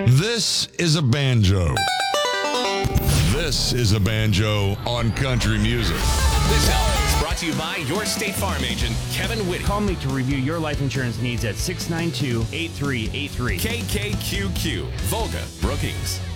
This is a banjo. This is a banjo on country music. This hour is brought to you by your State Farm agent, Kevin Whitty. Call me to review your life insurance needs at 692-8383. KKQQ, Volga, Brookings.